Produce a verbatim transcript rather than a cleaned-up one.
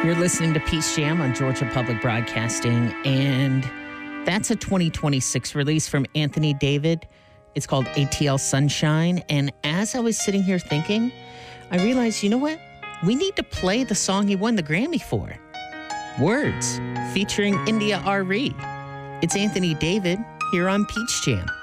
You're listening to Peace Jam on Georgia Public Broadcasting, and that's a twenty twenty-six release from Anthony David. It's called A T L Sunshine, and as I was sitting here thinking, I realized, you know what? We need to play the song he won the Grammy for. Words, featuring India Arie. It's Anthony David here on Peach Jam.